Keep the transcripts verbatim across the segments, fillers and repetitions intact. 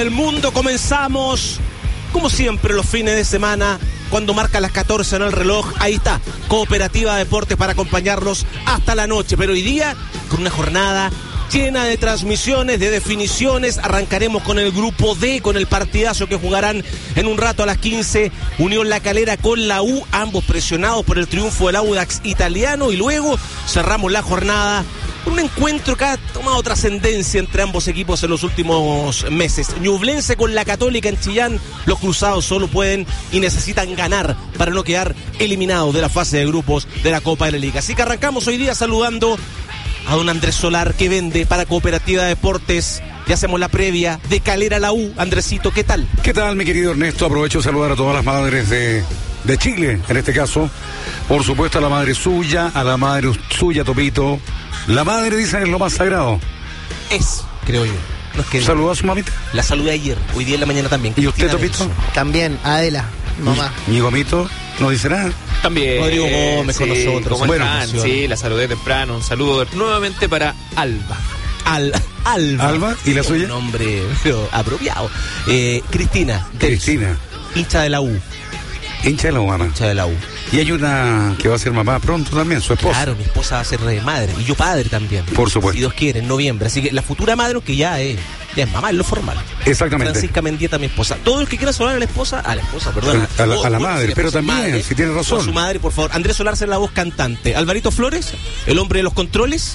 El mundo, comenzamos como siempre los fines de semana cuando marca las catorce en el reloj. Ahí está, Cooperativa Deportes para acompañarlos hasta la noche, pero hoy día con una jornada llena de transmisiones, de definiciones. Arrancaremos con el grupo D, con el partidazo que jugarán en un rato a las quince, Unión La Calera con la U, ambos presionados por el triunfo del Audax italiano, y luego cerramos la jornada un encuentro que ha tomado trascendencia entre ambos equipos en los últimos meses. Ñublense con la Católica en Chillán. Los cruzados solo pueden y necesitan ganar para no quedar eliminados de la fase de grupos de la Copa de la Liga. Así que arrancamos hoy día saludando a don Andrés Solar, que vende para Cooperativa Deportes. Ya hacemos la previa de Calera a la U. Andresito, ¿qué tal? ¿Qué tal, mi querido Ernesto? Aprovecho de saludar a todas las madres de, de Chile, en este caso. Por supuesto, a la madre suya, a la madre suya, Topito. La madre, dicen, es lo más sagrado. Es, creo yo. No es que ¿Saludó a su mamita? La saludé ayer, hoy día en la mañana también. ¿Y usted, Topito? También, Adela, mamá. ¿Mi gomito no dice nada? También. Rodrigo Gómez sí, con nosotros. ¿Cómo Bueno, están? Sí, la saludé temprano. Un saludo nuevamente para Alba. Al, Alba. ¿Alba? ¿Y la suya? Un nombre pero apropiado. Eh, Cristina. Cristina. Hincha de la U. Hincha de la mamá. Hincha de la U. Y hay una que va a ser mamá pronto también, su esposa. Claro, mi esposa va a ser madre. Y yo padre también. Por supuesto. Si Dios quiere, en noviembre. Así que la futura madre, que ya es, ya es mamá, es lo formal. Exactamente. Francisca Mendieta, mi esposa. Todo el que quiera saludar a la esposa, a la esposa, perdón. A la, a la o, madre, si pero esposa, también, madre, si tiene razón. O su madre, por favor. Andrés Solar, ser la voz cantante. Alvarito Flores, el hombre de los controles.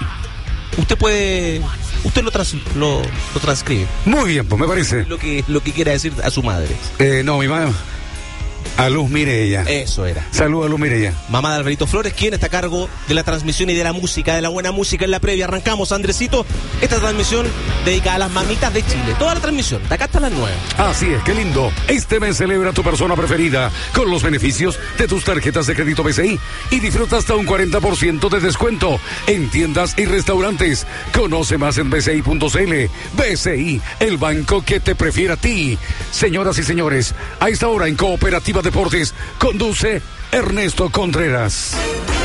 Usted puede... Usted lo, trans, lo, lo transcribe. Muy bien, pues me parece. Lo que, lo que quiera decir a su madre. Eh, no, mi mamá. A Luz Mireya. Eso era. Saludos a Luz Mireya. Mamá de Alvarito Flores, quien está a cargo de la transmisión y de la música, de la buena música en la previa. Arrancamos, Andresito, esta transmisión dedicada a las mamitas de Chile. Toda la transmisión, de acá hasta las nueve. Así es, qué lindo. Este mes celebra tu persona preferida con los beneficios de tus tarjetas de crédito B C I y disfruta hasta un cuarenta por ciento de descuento en tiendas y restaurantes. Conoce más en b c i punto c l. B C I, el banco que te prefiere a ti. Señoras y señores, a esta hora en Cooperativa Deportes conduce Ernesto Contreras.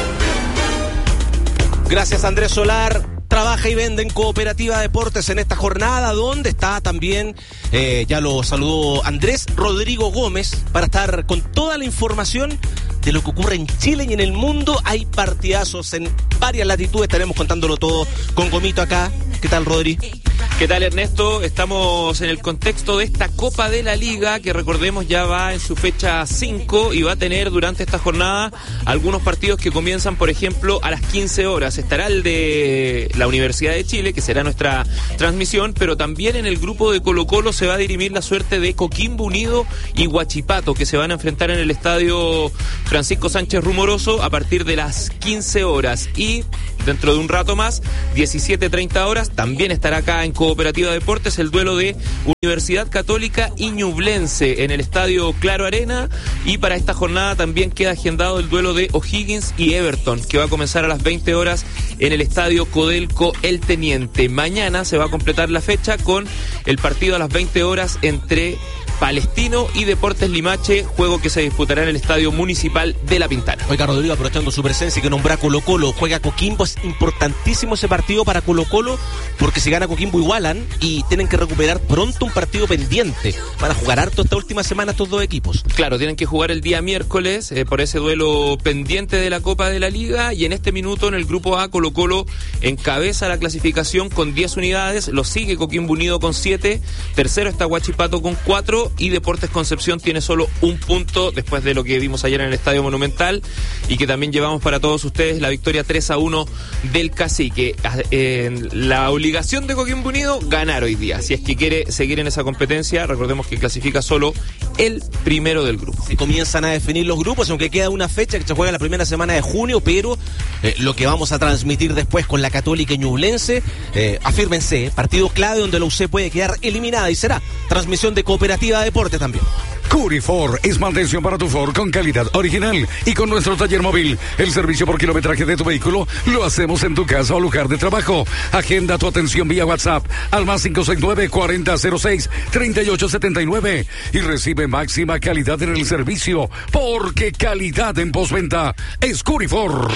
Gracias, Andrés Solar. Trabaja y vende en Cooperativa Deportes en esta jornada, donde está también, eh, ya lo saludó Andrés, Rodrigo Gómez, para estar con toda la información de lo que ocurre en Chile y en el mundo. Hay partidazos en varias latitudes, estaremos contándolo todo con Gomito acá. ¿Qué tal, Rodri? ¿Qué tal, Ernesto? Estamos en el contexto de esta Copa de la Liga, que recordemos ya va en su fecha cinco y va a tener durante esta jornada algunos partidos que comienzan, por ejemplo, a las quince horas. Estará el de la Universidad de Chile, que será nuestra transmisión, pero también en el grupo de Colo-Colo se va a dirimir la suerte de Coquimbo Unido y Huachipato, que se van a enfrentar en el estadio Francisco Sánchez Rumoroso a partir de las quince horas. Y dentro de un rato más, diecisiete treinta horas, también estará acá en Cooperativa Deportes el duelo de Universidad Católica y Ñublense en el estadio Claro Arena. Y para esta jornada también queda agendado el duelo de O'Higgins y Everton, que va a comenzar a las veinte horas en el estadio Codelco El Teniente. Mañana se va a completar la fecha con el partido a las veinte horas entre Palestino y Deportes Limache, juego que se disputará en el Estadio Municipal de La Pintana. Oiga, Rodrigo, aprovechando su presencia y que nombra Colo-Colo, juega Coquimbo. Es importantísimo ese partido para Colo-Colo, porque si gana Coquimbo igualan y tienen que recuperar pronto un partido pendiente. Van a jugar harto esta última semana estos dos equipos. Claro, tienen que jugar el día miércoles eh, por ese duelo pendiente de la Copa de la Liga, y en este minuto en el grupo A Colo-Colo encabeza la clasificación con diez unidades, lo sigue Coquimbo Unido con siete, tercero está Huachipato con cuatro, y Deportes Concepción tiene solo un punto después de lo que vimos ayer en el Estadio Monumental y que también llevamos para todos ustedes, la victoria tres a uno del Cacique. Eh, la obligación de Coquimbo Unido, ganar hoy día, si es que quiere seguir en esa competencia. Recordemos que clasifica solo el primero del grupo. Se comienzan a definir los grupos, aunque queda una fecha que se juega la primera semana de junio, pero eh, lo que vamos a transmitir después con la Católica y Ñublense, eh, afírmense, partido clave donde la U C puede quedar eliminada, y será transmisión de Cooperativa Deportes también. Curifor es mantención para tu Ford con calidad original, y con nuestro taller móvil, el servicio por kilometraje de tu vehículo lo hacemos en tu casa o lugar de trabajo. Agenda tu atención vía WhatsApp al más cinco seis nueve, cuarenta cero seis, treinta y ocho setenta y nueve y recibe máxima calidad en el servicio, porque calidad en postventa es Curifor.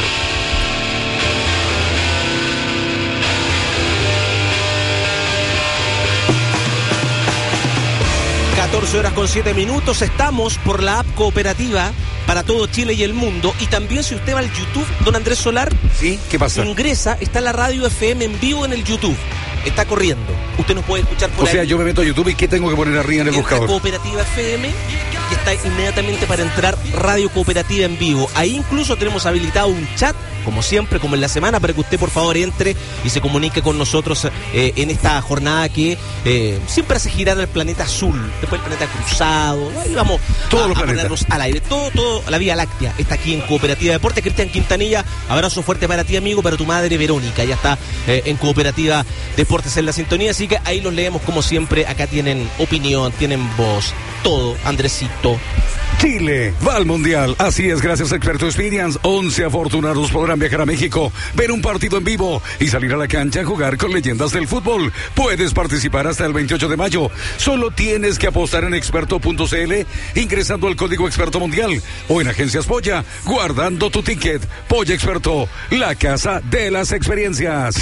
catorce horas con siete minutos. Estamos por la app cooperativa para todo Chile y el mundo. Y también si usted va al YouTube, don Andrés Solar, ¿sí? ¿Qué pasa? Ingresa, está la radio F M en vivo en el YouTube. Está corriendo. Usted nos puede escuchar por o ahí. O sea, yo me meto a YouTube y ¿qué tengo que poner arriba en el buscador? Cooperativa F M, que está inmediatamente para entrar Radio Cooperativa en vivo. Ahí incluso tenemos habilitado un chat, como siempre, como en la semana, para que usted por favor entre y se comunique con nosotros eh, en esta jornada que eh, siempre hace girar el planeta azul, después el planeta cruzado. Ahí vamos Todos a, los a planetas. ponernos al aire. Todo, todo, la Vía Láctea está aquí en Cooperativa Deportes. Cristian Quintanilla, abrazo fuerte para ti, amigo, para tu madre Verónica. Ya está eh, en Cooperativa Deportes en la sintonía, así que ahí los leemos como siempre. Acá tienen opinión, tienen voz, todo, Andresito. Chile va al Mundial, así es, gracias a Experto Experience. once afortunados podrán viajar a México, ver un partido en vivo y salir a la cancha a jugar con leyendas del fútbol. Puedes participar hasta el veintiocho de mayo. Solo tienes que apostar en experto punto c l ingresando al código Experto Mundial o en Agencias Polla, guardando tu ticket. Polla Experto, la casa de las experiencias.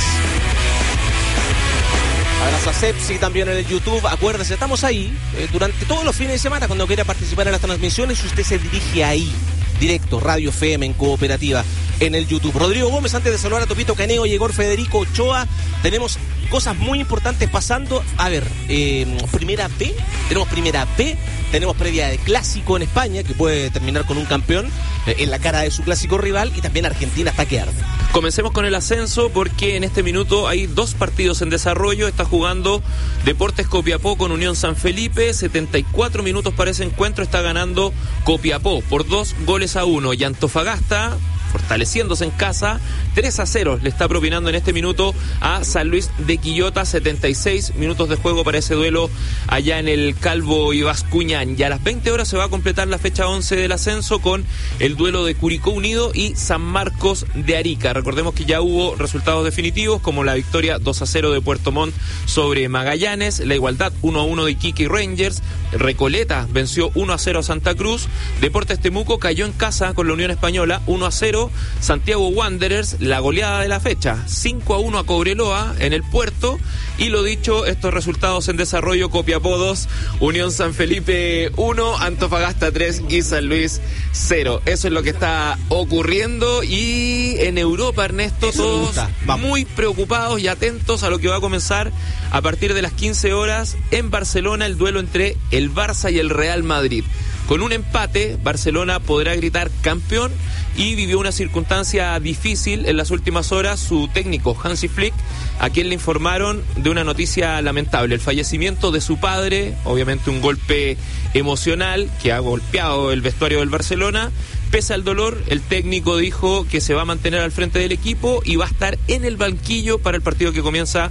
Abrazo a Sepsi también en el YouTube. Acuérdese, estamos ahí eh, durante todos los fines de semana. Cuando quiera participar en las transmisiones, usted se dirige ahí, directo, Radio F M en Cooperativa en el YouTube. Rodrigo Gómez, antes de saludar a Topito Caneo y Igor Federico Ochoa, tenemos cosas muy importantes pasando. A ver, eh, Primera B, tenemos Primera B, tenemos previa de Clásico en España, que puede terminar con un campeón eh, en la cara de su clásico rival, y también Argentina está que arde. Comencemos con el ascenso porque en este minuto hay dos partidos en desarrollo. Está jugando Deportes Copiapó con Unión San Felipe. setenta y cuatro minutos para ese encuentro. Está ganando Copiapó por dos goles a uno. Y Antofagasta, fortaleciéndose en casa, tres a cero le está propinando en este minuto a San Luis de Quillota. setenta y seis minutos de juego para ese duelo allá en el Calvo Ibascuñán. Y a las veinte horas se va a completar la fecha once del ascenso con el duelo de Curicó Unido y San Marcos de Arica. Recordemos que ya hubo resultados definitivos, como la victoria dos a cero de Puerto Montt sobre Magallanes, la igualdad uno a uno de Iquique y Rangers, Recoleta venció uno a cero a Santa Cruz, Deportes Temuco cayó en casa con la Unión Española uno a cero, Santiago Wanderers, la goleada de la fecha, cinco a uno a Cobreloa en el Puerto. Y lo dicho, estos resultados en desarrollo: Copiapó dos, Unión San Felipe uno, Antofagasta tres y San Luis cero. Eso es lo que está ocurriendo. Y en Europa, Ernesto, Eso todos muy preocupados y atentos a lo que va a comenzar a partir de las quince horas en Barcelona, el duelo entre el Barça y el Real Madrid. Con un empate, Barcelona podrá gritar campeón, y vivió una circunstancia difícil en las últimas horas su técnico Hansi Flick, a quien le informaron de una noticia lamentable: el fallecimiento de su padre. Obviamente un golpe emocional que ha golpeado el vestuario del Barcelona. Pese al dolor, el técnico dijo que se va a mantener al frente del equipo y va a estar en el banquillo para el partido que comienza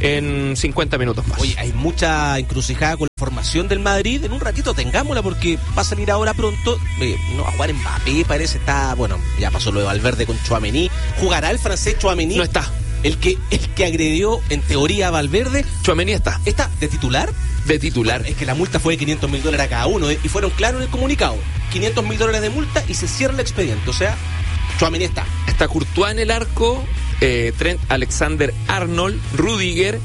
en cincuenta minutos más. Oye, hay mucha encrucijada con la formación del Madrid. En un ratito tengámosla porque va a salir ahora pronto. Eh, no va a jugar Mbappé, parece. Está, bueno, ya pasó lo de Valverde con Tchouaméni. ¿Jugará el francés Tchouaméni? No está. El que, el que agredió en teoría a Valverde. Tchouaméni está. ¿Está de titular? De titular. Bueno, es que la multa fue de quinientos mil dólares a cada uno, ¿eh? Y fueron claros en el comunicado: quinientos mil dólares de multa y se cierra el expediente. O sea, Tchouaméni está. Está Courtois en el arco, eh, Trent Alexander-Arnold, Rudiger,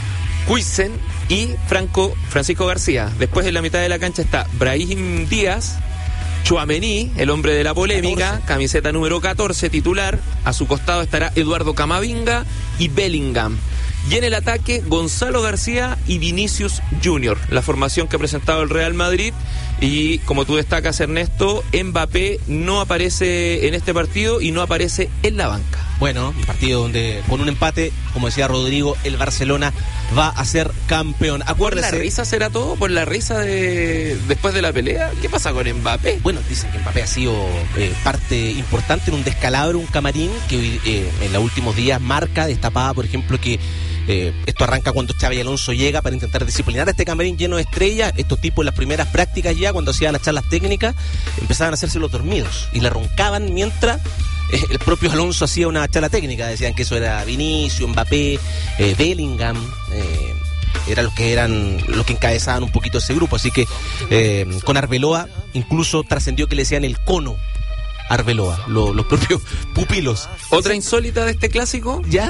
Huijsen y Franco, Francisco García. Después en la mitad de la cancha está Brahim Díaz, Tchouaméni, el hombre de la polémica, catorce. Camiseta número catorce, titular. A su costado estará Eduardo Camavinga y Bellingham. Y en el ataque, Gonzalo García y Vinicius Junior, la formación que ha presentado el Real Madrid. Y como tú destacas, Ernesto, Mbappé no aparece en este partido y no aparece en la banca. Bueno, un partido donde con un empate, como decía Rodrigo, el Barcelona va a ser campeón. Acuérdese. ¿Por la risa será todo? ¿Por la risa de después de la pelea? ¿Qué pasa con Mbappé? Bueno, dicen que Mbappé ha sido eh, parte importante en un descalabro, un camarín que eh, en los últimos días marca destapada, por ejemplo, que Eh, esto arranca cuando Xabi Alonso llega para intentar disciplinar a este camarín lleno de estrellas. Estos tipos en las primeras prácticas, ya cuando hacían las charlas técnicas, empezaban a hacerse los dormidos y le roncaban mientras eh, el propio Alonso hacía una charla técnica. Decían que eso era Vinicius, Mbappé, eh, Bellingham, eh, eran los que eran los que encabezaban un poquito ese grupo. Así que eh, con Arbeloa incluso trascendió que le decían el cono Arbeloa, lo, los propios pupilos. Otra insólita de este clásico, ¿ya?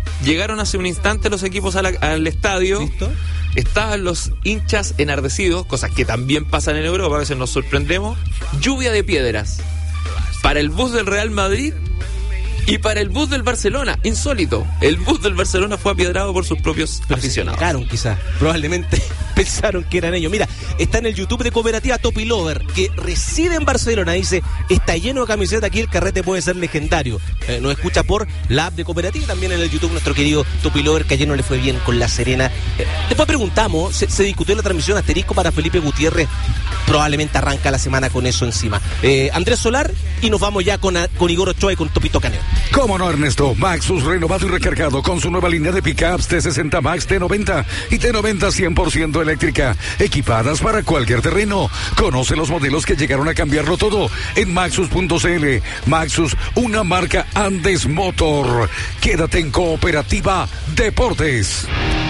llegaron hace un instante los equipos a la, al estadio. ¿Listo? Estaban los hinchas enardecidos, cosas que también pasan en Europa, a veces nos sorprendemos. Lluvia de piedras para el bus del Real Madrid y para el bus del Barcelona. Insólito, el bus del Barcelona fue apiedrado por sus propios Pero aficionados. se negaron, quizás, probablemente pensaron que eran ellos. Mira, está en el YouTube de Cooperativa Topi Lover, que reside en Barcelona. Dice, está lleno de camisetas aquí, el carrete puede ser legendario. Eh, nos escucha por la app de Cooperativa, también en el YouTube nuestro querido Topi Lover, que ayer no le fue bien con La Serena. Eh, después preguntamos, se, se discutió en la transmisión, asterisco para Felipe Gutiérrez, probablemente arranca la semana con eso encima. Eh, Andrés Solar, y nos vamos ya con, a, con Igor Ochoa y con Topito Caneo. ¿Cómo no, Ernesto? Maxus renovado y recargado con su nueva línea de pickups T sesenta Max, T noventa y T noventa cien por ciento eléctrica, equipadas para cualquier terreno. Conoce los modelos que llegaron a cambiarlo todo en maxus punto c l. Maxus, una marca Andes Motor. Quédate en Cooperativa Deportes.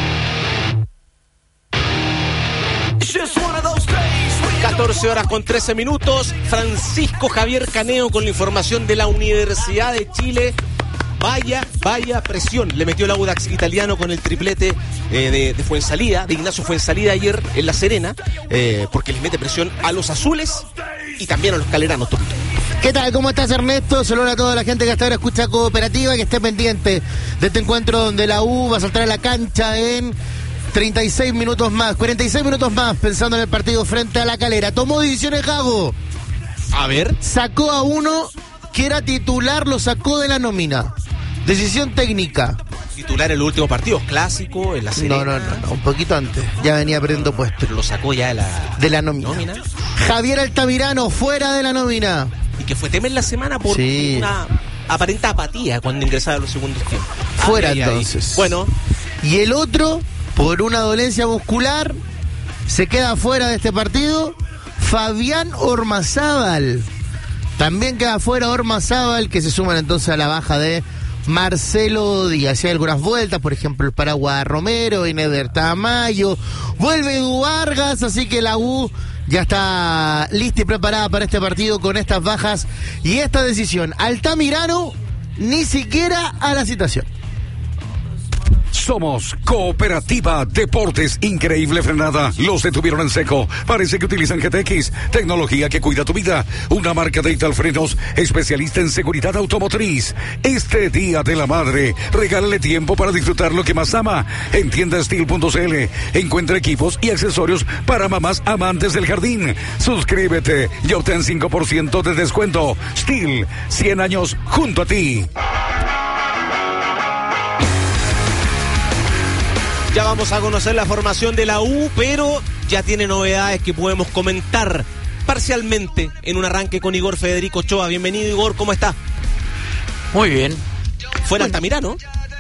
catorce horas con trece minutos. Francisco Javier Caneo con la información de la Universidad de Chile. Vaya, vaya presión. Le metió el Audax italiano con el triplete eh, de, de Fuensalida, de Ignacio Fuensalida ayer en La Serena, eh, porque les mete presión a los azules y también a los caleranos. ¿Qué tal? ¿Cómo estás, Ernesto? Saludos a toda la gente que hasta ahora escucha Cooperativa, que esté pendiente de este encuentro donde la U va a saltar a la cancha en treinta y seis minutos más, cuarenta y seis minutos más, pensando en el partido frente a la Calera. Tomó decisiones Gago. A ver. Sacó a uno que era titular, lo sacó de la nómina. Decisión técnica. Titular en los últimos partidos, clásico, en La Serena. No, no, no, no, un poquito antes. Ya venía perdiendo puesto. Pero lo sacó ya de la, de la nómina. nómina. Javier Altamirano, fuera de la nómina. Y que fue tema en la semana por sí. una aparente apatía cuando ingresaba a los segundos tiempos. Fuera ay, entonces. Ay. Bueno. Y el otro, por una dolencia muscular, se queda fuera de este partido. Fabián Ormazábal. También queda fuera Ormazábal, que se suman entonces a la baja de Marcelo Díaz. Hay algunas vueltas, por ejemplo, el Paraguay Romero, Ineder Tamayo, vuelve Edu Vargas, así que la U ya está lista y preparada para este partido con estas bajas y esta decisión. Altamirano ni siquiera a la citación. Somos Cooperativa Deportes. Increíble frenada. Los detuvieron en seco. Parece que utilizan G T X. Tecnología que cuida tu vida. Una marca de Ital Frenos, especialista en seguridad automotriz. Este Día de la Madre, regálale tiempo para disfrutar lo que más ama. En tienda steel punto c l encuentra equipos y accesorios para mamás amantes del jardín. Suscríbete y obtén cinco por ciento de descuento. Steel, cien años junto a ti. Ya vamos a conocer la formación de la U, pero ya tiene novedades que podemos comentar parcialmente en un arranque con Igor Federico Ochoa. Bienvenido, Igor, ¿cómo está? Muy bien. Fuera Altamirano.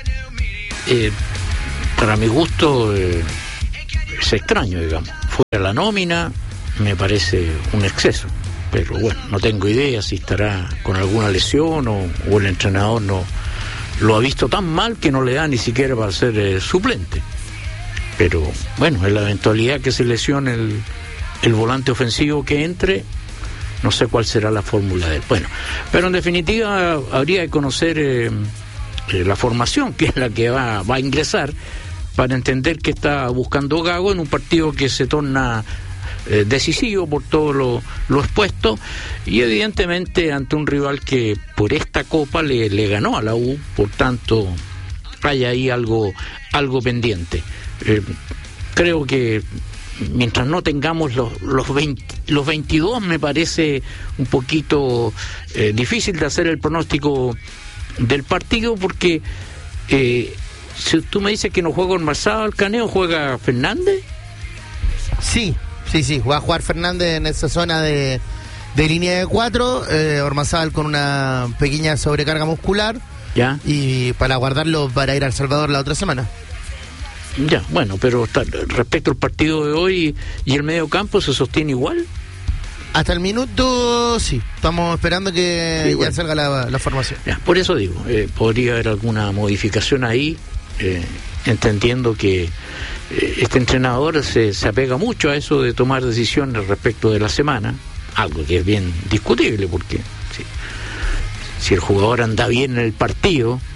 Eh, para mi gusto eh, es extraño, digamos. Fuera la nómina me parece un exceso. Pero bueno, no tengo idea si estará con alguna lesión o, o el entrenador no lo ha visto tan mal que no le da ni siquiera para ser eh, suplente. Pero bueno, en la eventualidad que se lesione el, el volante ofensivo que entre, no sé cuál será la fórmula de él. Bueno, pero en definitiva habría que conocer eh, eh, la formación, que es la que va, va a ingresar, para entender que está buscando Gago en un partido que se torna eh, decisivo por todo lo, lo expuesto, y evidentemente ante un rival que por esta copa le, le ganó a la U, por tanto hay ahí algo, algo pendiente. Eh, creo que mientras no tengamos los, los, veinte, los veintidós, me parece un poquito eh, difícil de hacer el pronóstico del partido, porque eh, si tú me dices que no juega Ormazábal, Caneo, ¿juega Fernández? Sí, sí, sí, va a jugar Fernández en esa zona de, de línea de cuatro, eh, Ormazábal con una pequeña sobrecarga muscular, ya, y para guardarlo para ir a El Salvador la otra semana. Ya, bueno, pero está, respecto al partido de hoy y el medio campo, ¿se sostiene igual? Hasta el minuto, sí. Estamos esperando que sí, ya bueno. salga la, la formación. Ya, por eso digo, eh, podría haber alguna modificación ahí, eh, entendiendo que eh, este entrenador se, se apega mucho a eso de tomar decisiones respecto de la semana, algo que es bien discutible, porque si, si el jugador anda bien en el partido,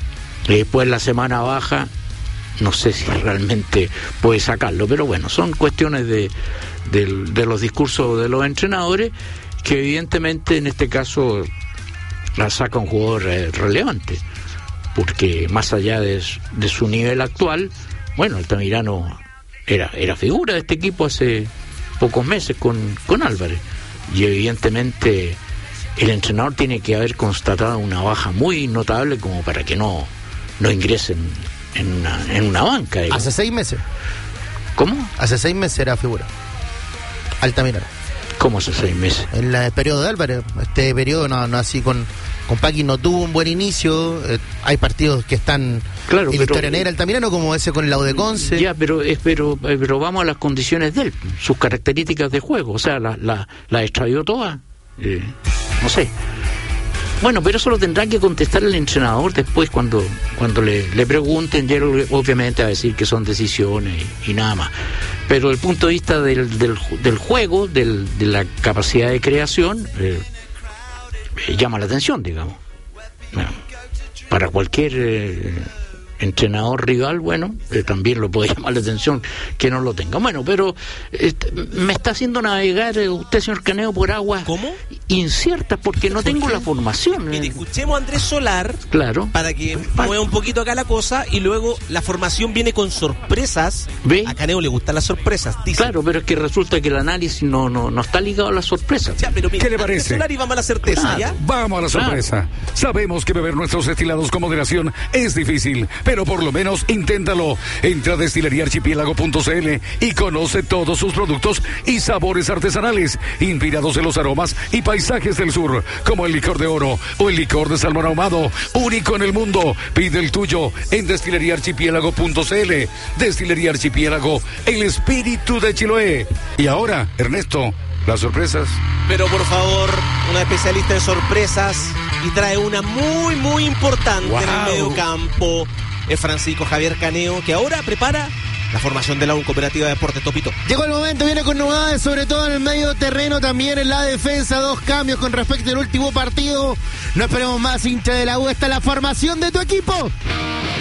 Y después la semana baja, no sé si realmente puede sacarlo, pero bueno, son cuestiones de, de, de los discursos de los entrenadores, que evidentemente en este caso la saca un jugador eh, relevante, porque más allá de, de su nivel actual, bueno, Altamirano era, era figura de este equipo hace pocos meses con, con Álvarez, y evidentemente el entrenador tiene que haber constatado una baja muy notable como para que no, no ingresen en una, en una banca, digamos. Hace seis meses. ¿Cómo? Hace seis meses era figura Altamirano. ¿Cómo hace seis meses? En el periodo de Álvarez. Este periodo no, no así con, con Paqui no tuvo un buen inicio. Eh, hay partidos que están claro, en la historia negra Altamirano, como ese con el Laudeconce. Ya, pero, es, pero, pero vamos a las condiciones de él, sus características de juego. O sea, la, la, la extravió toda. Eh, no sé. Bueno, pero eso lo tendrá que contestar el entrenador después cuando cuando le, le pregunten. Y él obviamente va a decir que son decisiones y, y nada más. Pero desde el punto de vista del, del, del juego, del, de la capacidad de creación, eh, eh, llama la atención, digamos. Bueno, para cualquier eh, entrenador rival, bueno, eh, también lo puede llamar la atención que no lo tenga. Bueno, pero eh, me está haciendo navegar eh, usted, señor Caneo, por aguas ¿Cómo? inciertas, porque no ¿Por tengo qué? la formación. Mire, escuchemos a Andrés Solar, Claro. para que mueva un poquito acá la cosa, y luego la formación viene con sorpresas. ¿Ve? A Caneo le gustan las sorpresas, dice. Claro, pero es que resulta que el análisis no no, no está ligado a la sorpresa. Ya, pero mire, ¿Qué le Andrés parece? Solar, y vamos a la certeza, Claro. ¿ya? Vamos a la sorpresa. Sabemos que beber nuestros destilados con moderación es difícil, pero por lo menos inténtalo. Entra a destilería archipiélago punto c l y conoce todos sus productos y sabores artesanales, inspirados en los aromas y paisajes del sur, como el licor de oro o el licor de salmón ahumado, único en el mundo. Pide el tuyo en destilería archipiélago punto c l. Destilería Archipiélago, el espíritu de Chiloé. Y ahora, Ernesto, las sorpresas. Pero por favor, una especialista en sorpresas, y trae una muy, muy importante en el Wow. medio campo. Es Francisco Javier Caneo, que ahora prepara la formación de la U Cooperativa de Deportes. Topito. Llegó el momento, viene con novedades, sobre todo en el medio terreno, también en la defensa. Dos cambios con respecto al último partido. No esperemos más, hincha de la U. Esta es la formación de tu equipo.